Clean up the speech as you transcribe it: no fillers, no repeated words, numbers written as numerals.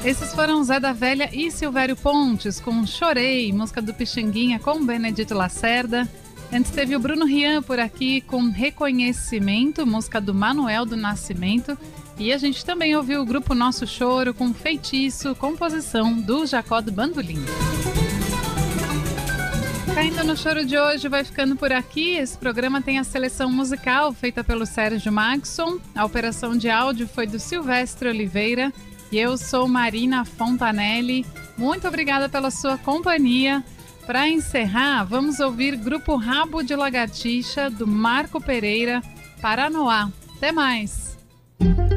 Esses foram Zé da Velha e Silvério Pontes com Chorei, música do Pixinguinha com Benedito Lacerda. Antes teve o Bruno Rian por aqui com Reconhecimento, música do Manuel do Nascimento. E a gente também ouviu o grupo Nosso Choro com Feitiço, composição do Jacó do Bandolim. Caindo no Choro de hoje vai ficando por aqui. Esse programa tem a seleção musical feita pelo Sérgio Maxson. A operação de áudio foi do Silvestre Oliveira. E eu sou Marina Fontanelli. Muito obrigada pela sua companhia. Para encerrar, vamos ouvir Grupo Rabo de Lagartixa, do Marco Pereira, Paranoá. Até mais!